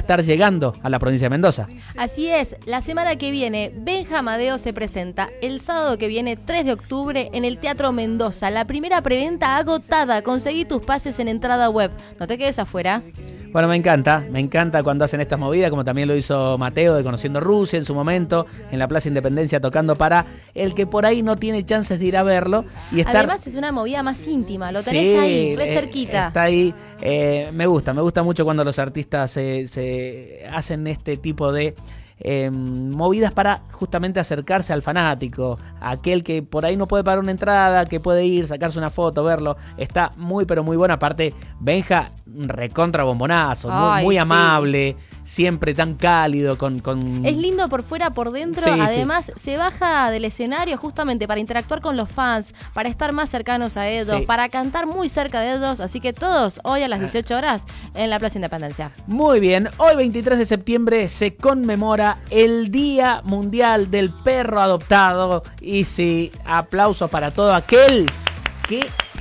estar llegando a la provincia de Mendoza. Así es, la semana que viene, Benja Amadeo se presenta el sábado que viene, 3 de octubre, en el Teatro Mendoza. La primera preventa agotada. Conseguí tus pases en entrada web. No te quedes afuera. Bueno, me encanta cuando hacen estas movidas, como también lo hizo Mateo de Conociendo Rusia en su momento, en la Plaza Independencia, tocando para el que por ahí no tiene chances de ir a verlo. Y estar... Además es una movida más íntima, lo tenés ahí, re cerquita. Está ahí, me gusta mucho cuando los artistas se hacen este tipo de movidas para justamente acercarse al fanático, a aquel que por ahí no puede pagar una entrada, que puede ir, sacarse una foto, verlo. Está muy pero muy bueno. Aparte, Benja, recontra bombonazo, muy amable, siempre tan cálido, con... Es lindo por fuera, por dentro. Sí, además se baja del escenario justamente para interactuar con los fans, para estar más cercanos a ellos, para cantar muy cerca de ellos. Así que todos hoy a las 18 horas en la Plaza Independencia. Muy bien, hoy 23 de septiembre se conmemora el Día Mundial del Perro Adoptado. Y sí, aplausos para todo aquel que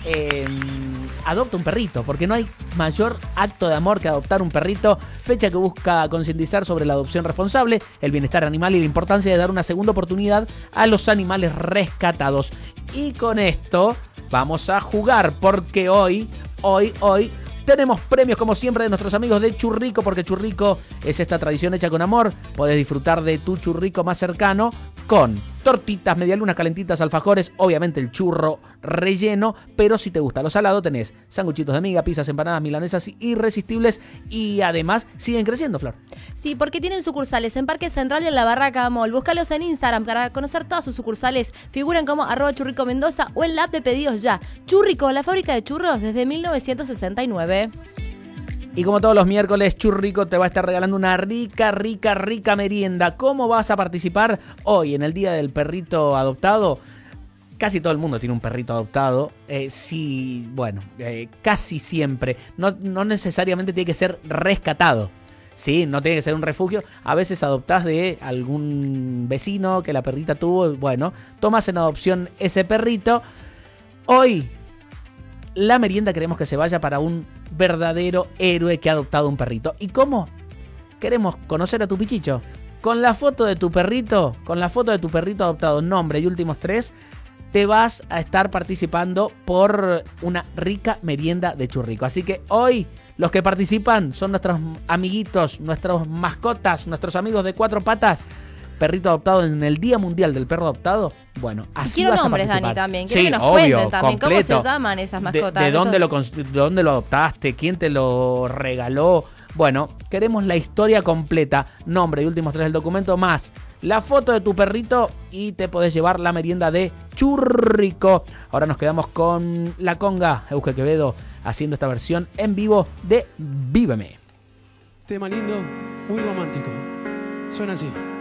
adopta un perrito, porque no hay mayor acto de amor que adoptar un perrito. Fecha que busca concientizar sobre la adopción responsable, el bienestar animal y la importancia de dar una segunda oportunidad a los animales rescatados. Y con esto vamos a jugar, porque hoy tenemos premios como siempre de nuestros amigos de Churrico, porque Churrico es esta tradición hecha con amor. Podés disfrutar de tu churrico más cercano con tortitas, medialunas calentitas, alfajores, obviamente el churro relleno, pero si te gusta lo salado tenés sanguchitos de miga, pizzas, empanadas, milanesas irresistibles y además siguen creciendo, Flor. Sí, porque tienen sucursales en Parque Central y en la Barraca Mall. Búscalos en Instagram para conocer todas sus sucursales. Figuran como @churrico Mendoza o en la app de pedidos ya. Churrico, la fábrica de churros desde 1969. Y como todos los miércoles, Churrico te va a estar regalando una rica merienda. ¿Cómo vas a participar hoy en el Día del Perrito Adoptado? Casi todo el mundo tiene un perrito adoptado. Casi siempre. No necesariamente tiene que ser rescatado. Sí, no tiene que ser un refugio. A veces adoptás de algún vecino que la perrita tuvo. Bueno, tomas en adopción ese perrito. Hoy la merienda queremos que se vaya para un verdadero héroe que ha adoptado un perrito. ¿Y cómo? Queremos conocer a tu pichicho. Con la foto de tu perrito, adoptado, nombre y últimos 3, te vas a estar participando por una rica merienda de Churrico. Así que hoy los que participan son nuestros amiguitos, nuestros mascotas, nuestros amigos de 4 patas. Perrito adoptado en el Día Mundial del Perro Adoptado. Bueno, así vas a participar. Quiero nombres, Dani, también. Quiero que nos cuenten también completo. ¿Cómo se llaman esas mascotas? ¿De dónde lo adoptaste? ¿Quién te lo regaló? Bueno, queremos la historia completa. Nombre y últimos 3 del documento, más la foto de tu perrito y te podés llevar la merienda de Churrico. Ahora nos quedamos con la conga, Euge Quevedo, haciendo esta versión en vivo de Víveme. Tema lindo, muy romántico. Suena así.